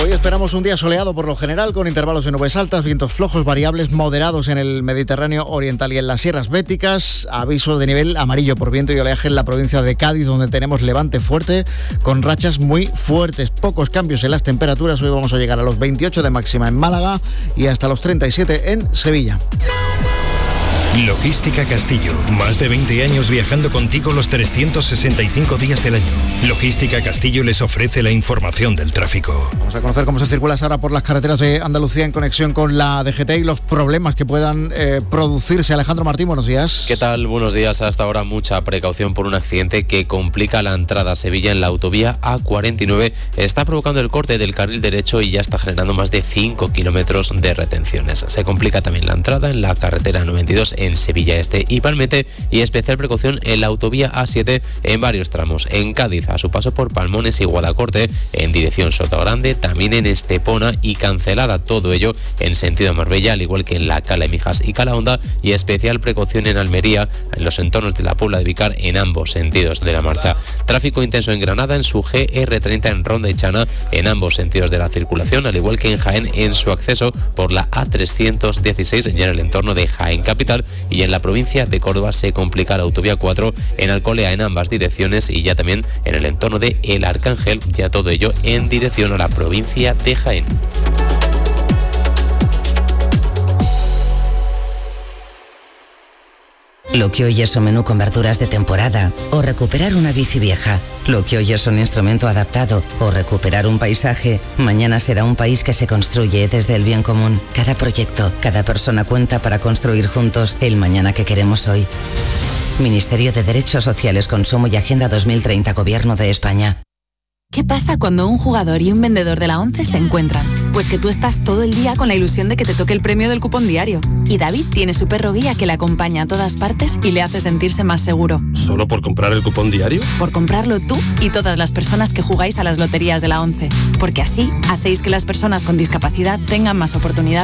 Hoy esperamos un día soleado por lo general, con intervalos de nubes altas, vientos flojos variables moderados en el Mediterráneo oriental y en las sierras béticas. Aviso de nivel amarillo por viento y oleaje en la provincia de Cádiz, donde tenemos levante fuerte con rachas muy fuertes. Pocos cambios en las temperaturas. Hoy vamos a llegar a los 28 de máxima en Málaga y hasta los 37 en Sevilla. Logística Castillo, más de 20 años viajando contigo los 365 días del año. Logística Castillo les ofrece la información del tráfico. Vamos a conocer cómo se circula ahora por las carreteras de Andalucía en conexión con la DGT y los problemas que puedan producirse. Alejandro Martín, buenos días. ¿Qué tal? Buenos días. Hasta ahora mucha precaución por un accidente que complica la entrada a Sevilla en la autovía A49. Está provocando el corte del carril derecho y ya está generando más de 5 kilómetros de retenciones. Se complica también la entrada en la carretera 92 en Sevilla Este y Palmete, y especial precaución en la autovía A7 en varios tramos. En Cádiz, a su paso por Palmones y Guadacorte, en dirección Sotogrande, también en Estepona y Cancelada, todo ello en sentido Marbella, al igual que en la Cala de Mijas y Calahonda, y especial precaución en Almería, en los entornos de la Puebla de Vicar, en ambos sentidos de la marcha. Tráfico intenso en Granada, en su GR30 en Ronda y Chana, en ambos sentidos de la circulación, al igual que en Jaén, en su acceso por la A316 ya en el entorno de Jaén Capital, y en la provincia de Córdoba se complica la autovía 4 en Alcolea en ambas direcciones, y ya también en el entorno de El Arcángel, ya todo ello en dirección a la provincia de Jaén. Lo que hoy es un menú con verduras de temporada, o recuperar una bici vieja. Lo que hoy es un instrumento adaptado, o recuperar un paisaje, mañana será un país que se construye desde el bien común. Cada proyecto, cada persona cuenta para construir juntos el mañana que queremos hoy. Ministerio de Derechos Sociales, Consumo y Agenda 2030, Gobierno de España. ¿Qué pasa cuando un jugador y un vendedor de la ONCE se encuentran? Pues que tú estás todo el día con la ilusión de que te toque el premio del cupón diario. Y David tiene su perro guía que le acompaña a todas partes y le hace sentirse más seguro. ¿Solo por comprar el cupón diario? Por comprarlo tú y todas las personas que jugáis a las loterías de la ONCE. Porque así hacéis que las personas con discapacidad tengan más oportunidades.